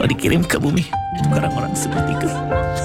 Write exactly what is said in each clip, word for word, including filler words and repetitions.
bakal dikirim ke bumi untuk orang-orang seperti itu.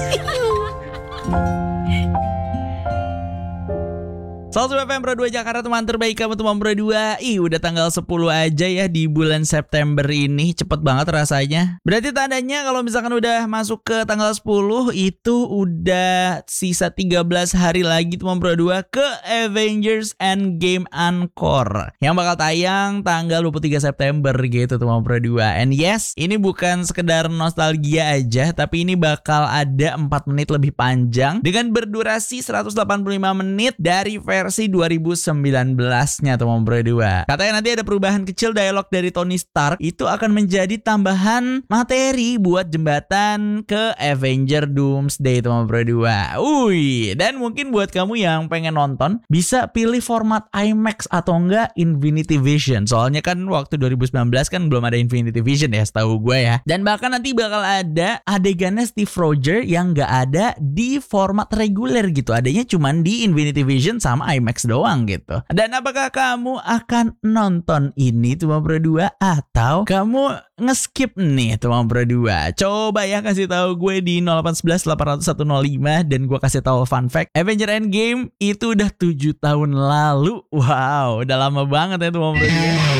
Salsu F M Pro dua Jakarta, teman terbaik kamu teman Pro dua. Ih, udah tanggal sepuluh aja ya di bulan September ini. Cepet banget rasanya. Berarti tandanya kalau misalkan udah masuk ke tanggal sepuluh, itu udah sisa tiga belas hari lagi teman Pro dua ke Avengers Endgame Encore, yang bakal tayang tanggal dua puluh tiga September gitu teman Pro dua. And yes, ini bukan sekedar nostalgia aja, tapi ini bakal ada empat menit lebih panjang dengan berdurasi seratus delapan puluh lima menit dari versi dua ribu sembilan belas-nya teman Pro dua. Katanya nanti ada perubahan kecil dialog dari Tony Stark, itu akan menjadi tambahan materi buat jembatan ke Avenger Doomsday teman Pro dua. Ui, dan mungkin buat kamu yang pengen nonton bisa pilih format IMAX atau enggak Infinity Vision. Soalnya kan waktu dua ribu sembilan belas kan belum ada Infinity Vision ya, setahu gue ya. Dan bahkan nanti bakal ada adegannya Steve Rogers yang enggak ada di format reguler gitu. Adanya cuman di Infinity Vision sama IMAX doang gitu. Dan apakah kamu akan nonton ini teman Pro dua atau kamu nge-skip nih teman Pro dua? Coba ya kasih tahu gue di nol delapan satu satu delapan nol satu nol lima dan gue kasih tahu fun fact. Avenger Endgame itu udah tujuh tahun lalu. Wow, udah lama banget ya teman Pro dua.